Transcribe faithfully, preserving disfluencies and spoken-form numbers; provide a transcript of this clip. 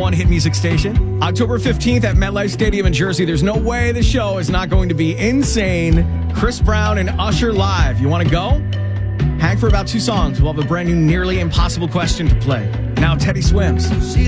one hit music station. October fifteenth at MetLife Stadium in Jersey. There's no way the show is not going to be insane. Chris Brown and Usher live. You want to go? Hang for about two songs. We'll have a brand new Nearly Impossible question to play. Now Teddy Swims.